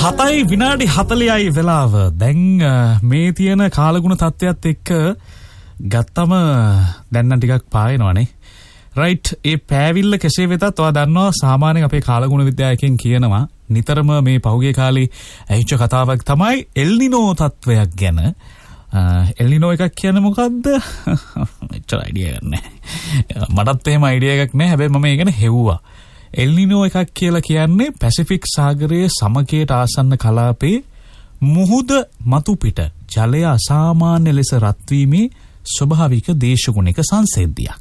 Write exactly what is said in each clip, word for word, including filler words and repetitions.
හතයි විනාඩි හතලිහයි වෙලාව. දැන් මේ තියෙන කාලගුණ තත්ත්වයක් එක්ක ගත්තම දැන් නම් ටිකක් පායනවනේ. රයිට්. ඒ පෑවිල්ල කෙසේ වෙතත් ඔයා දන්නවා සාමාන්‍යයෙන් අපේ කාලගුණ විද්‍යාවකින් කියනවා නිතරම මේ පහුගිය කාලේ ඇහිච්ච කතාවක් තමයි එල්නිනෝ තත්ත්වයක් ගැන. එල්නිනෝ එකක් කියන්නේ මොකද්ද? එච්චර අයිඩියා එකක් නැහැ. මටත් එහෙම අයිඩියා එකක් නැහැ. හැබැයි මම ඒක ගැන හෙව්වා. එල්නිනෝ එකක් කියලා කියන්නේ පැසිෆික් සාගරයේ සමකයට ආසන්න කලාපයේ මුහුද මතු පිට ජලය අසාමාන්‍ය ලෙස රත් වීමේ ස්වභාවික දේශගුණික සංසේද්ධියක්.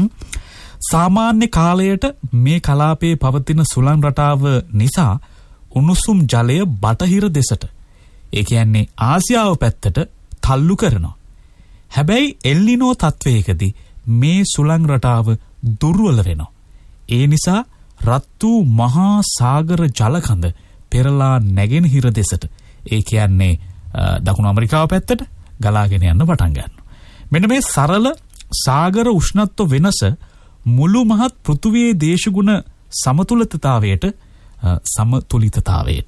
සාමාන්‍ය කාලයට මේ කලාපයේ පවතින සුළං රටාව නිසා උණුසුම් ජලය බටහිර දෙසට, ඒ කියන්නේ ආසියාව පැත්තට තල්ලු කරනවා. හැබැයි එල්නිනෝ තත්වයකදී මේ සුළං රටාව දුර්වල වෙනවා. ඒ නිසා රත් වූ මහා සාගර ජලකඳ පෙරලා නැගෙනහිර දෙසට, ඒ කියන්නේ දකුණු ඇමරිකාව පැත්තට ගලාගෙන යන්න පටන් ගන්නවා. මෙන්න මේ සරල සාගර උෂ්ණත්ව වෙනස මුළු මහත් පෘථුවියේ දේශගුණ සමතුලිතතාවයට සමතුලිතතාවයට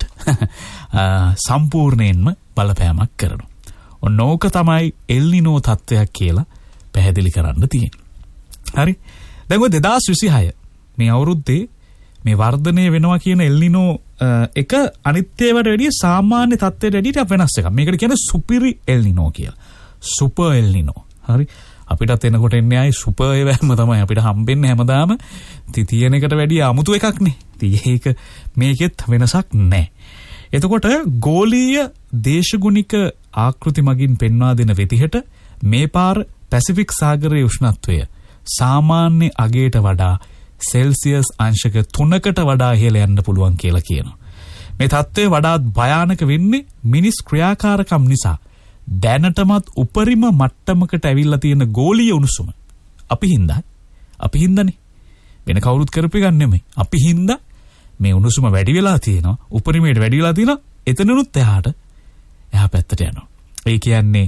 සම්පූර්ණයෙන්ම බලපෑමක් කරනවා. ඔන්න ඕක තමයි එල්නිනෝ තත්ත්වයක් කියලා පැහැදිලි කරන්න තියෙන්නේ. හරි. දැන් ඔය දෙදාස් විසිහය මේ අවුරුද්දේ මේ වර්ධනය වෙනවා කියන එල්නිනෝ එක අනිත්‍යවට වැඩිය සාමාන්‍ය තත්ත්වයට වැඩිය ටිකක් වෙනස් එකක්. මේකට කියන්නේ සුපිරි එල්නිනෝ කියලා. සුපර් එල්නිනෝ. හරි. අපිටත් එනකොට එන්නේ ආයි සුපර් ඒවැම තමයි අපිට හම්බෙන්නේ හැමදාම. තියෙන එකට වැඩිය අමුතු එකක් නේ. ඒක මේකෙත් වෙනසක් නැහැ. එතකොට ගෝලීය දේශගුණික ආකෘති මගින් පෙන්වා දෙන විදිහට මේ පාර පැසිෆික් සාගරයේ උෂ්ණත්වය සාමාන්‍ය අගයට වඩා සෙල්සියස් අංශක තුනකට වඩා ඉහළ යන්න පුළුවන් කියලා කියනවා. මේ තත්ත්වය වඩාත් භයානක වෙන්නේ මිනිස් ක්‍රියාකාරකම් නිසා දැනටමත් උපරිම මට්ටමකට ඇවිල්ලා තියෙන ගෝලීය උණුසුම. අපි හින්දා අපි හින්දානේ. වෙන කවුරුත් කරපු එකක් නෙමෙයි. අපි හින්දා මේ උණුසුම වැඩි වෙලා තියෙනවා. උපරිමයට වැඩි වෙලා තියෙනවා. එතනනුත් එහාට එහා පැත්තට යනවා. ඒ කියන්නේ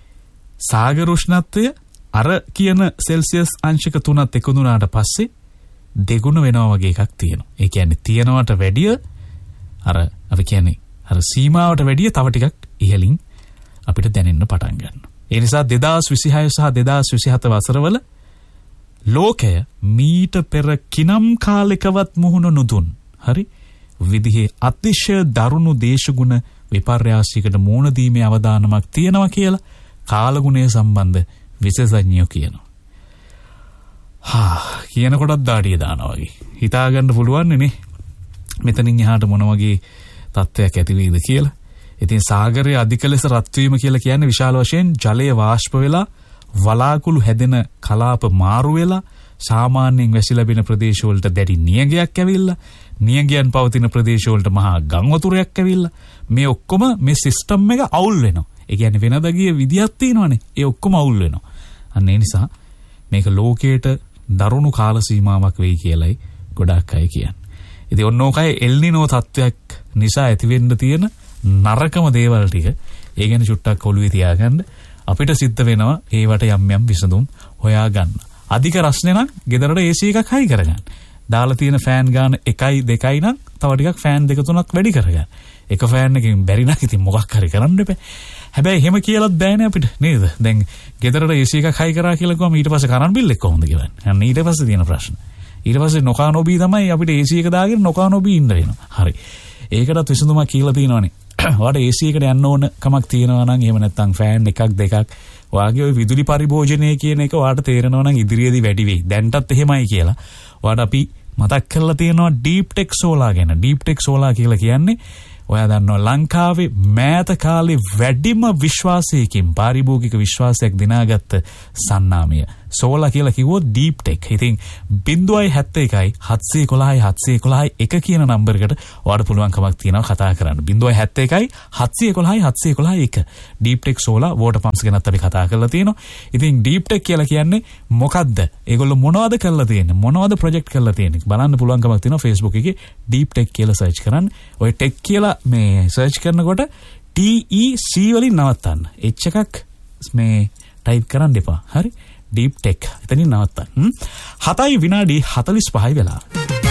සාගර උෂ්ණත්වය අර කියන සෙල්සියස් අංශක තුනත් එකතු වුණාට පස්සේ දෙගුණ වෙනවා වගේ එකක් තියෙනවා. ඒ කියන්නේ තියනවට වැඩිය අර අපි කියන්නේ අර සීමාවට වැඩිය තව ටිකක් ඉහළින් අපිට දැනෙන්න පටන් ගන්නවා. ඒ නිසා දෙදාස් විසිහය සහ දෙදාස් විසිහත වසරවල ලෝකය මීට පෙර කිනම් කාලෙකවත් මුහුණ නොදුන් හරි විදිහේ අතිශය දරුණු දේශගුණ විපර්යාසයකට මුහුණ දීමේ අවදානමක් තියෙනවා කියලා කාලගුණය සම්බන්ධ විශේෂඥයෝ කියනවා. හා කියනකොටත් දාඩිය දානවා වගේ. හිතා ගන්න පුළුවන් නේ මෙතනින් එහාට මොන වගේ තත්ත්වයක් ඇති වෙයිද කියලා. ඉතින් සාගරයේ අධික ලෙස රත් වීම කියලා කියන්නේ විශාල වශයෙන් ජලය වාෂ්ප වෙලා වලාකුළු හැදෙන කලාප මාරු වෙලා සාමාන්‍යයෙන් වැසි ලැබෙන ප්‍රදේශ වලට දැඩි නියඟයක් ඇවිල්ලා නියඟයන් පවතින ප්‍රදේශ වලට මහා ගම් වතුරයක් ඇවිල්ලා මේ ඔක්කොම මේ සිස්ටම් එක අවුල් වෙනවා. ඒ කියන්නේ වෙනදා ගිය විදියක් තියෙනවනේ. ඒ ඔක්කොම අවුල් වෙනවා. අන්න ඒ නිසා මේක ලෝකයට දරුණු කාල සීමාවක් වෙයි කියලායි ගොඩක් අය කියන්නේ. ඉතින් ඔන්නෝකයි එල්නිනෝ තත්ත්වයක් නිසා ඇති වෙන්න තියෙන නරකම දේවල් ටික ඒ ගැන චුට්ටක් ඔළුවේ තියාගන්න. අපිට සිද්ධ වෙනවා ඒවට යම් යම් විසඳුම් හොයා ගන්න. අධික රස්නේ නම් ගෙදරට ඒ සී එකක් හයි කරගන්න. දාලා තියෙන ෆෑන් ගාන එකයි දෙකයි නම් තව ටිකක් ෆෑන් දෙක තුනක් වැඩි කරගන්න. එක ෆෑන් එකකින් බැරි නම් ඉතින් මොකක් හරි කරන්න එපා. හැබැයි එහෙම කියලාත් බෑනේ අපිට නේද? දැන් ගෙදරට ඒ සී එකක් හයි කරා කියලා කිව්වම ඊට පස්සේ කරන්ට් බිල් එක කොහොමද ගෙවන්නේ? අන්න ඊට පස්සේ තියෙන ප්‍රශ්න. ඊට පස්සේ නොකා නොබී තමයි අපිට ඒ සී එක දාගෙන නොකා නොබී ඉන්න වෙනවා. හරි. ඒකටත් විසඳුමක් කියලා තියෙනවනේ. ඔයාට ඒ සී එකට යන්න ඕන කමක් තියෙනවා නම් එහෙම නැත්නම් ෆෑන් එකක් දෙකක් ඔයාගේ ওই විදුලි පරිභෝජනය කියන එක ඔයාට තේරෙනවා නම් ඉදිරියේදී වැඩි වෙයි. දැන්ටත් එහෙමයි කියලා. ඔයාට අපි මතක් කරලා තියෙනවා ඩීප් ටෙක් සෝලාර් ගැන. ඩීප් ටෙක් සෝලාර් කියලා කියන්නේ ඔයා දන්නවා ලංකාවේ මෑත කාලේ වැඩිම විශ්වාසයකින් පාරිභෝගික විශ්වාසයක් දිනාගත්ත සන්නාමය සෝලාර් කියලා කිව්වොත් ඩීප් ටෙක්. ඉතින් ज़ीरो सात एक හත්සිය එකොළහයි හත්සිය එකොළහයි එක කියන නම්බරයකට ඔයාලට පුළුවන්කමක් තියෙනවා කතා කරන්න. ज़ीरो सात एक හත්සිය එකොළහයි හත්සිය එකොළහයි එක. ඩීප් ටෙක් සෝලාර් වෝටර් පම්ප්ස් ගැනත් අපි කතා කරලා තියෙනවා. ඉතින් ඩීප් ටෙක් කියලා කියන්නේ මොකද්ද? ඒගොල්ලෝ මොනවද කරලා තියෙන්නේ? මොනවද ප්‍රොජෙක්ට් කරලා තියෙන්නේ? බලන්න පුළුවන්කමක් තියෙනවා Facebook එකේ ඩීප් ටෙක් කියලා සර්ච් කරන්න. ඔය ටෙක් කියලා මේ සර්ච් කරනකොට T E C වලින් නවත්තන්න. H එකක් මේ ටයිප් කරන්න එපා. හරි? ඩීප් ටෙක් එතනින් නවත්තන්න. හතයි විනාඩි හතලිස් පහයි වෙලා.